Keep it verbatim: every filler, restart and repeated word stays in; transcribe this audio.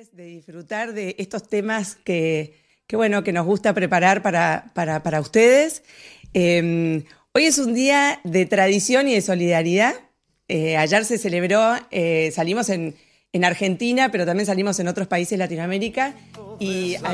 de disfrutar de estos temas que, que, bueno, que nos gusta preparar para, para, para ustedes. Eh, hoy es un día de tradición y de solidaridad. Eh, ayer se celebró, eh, salimos en, en Argentina, pero también salimos en otros países de Latinoamérica. Y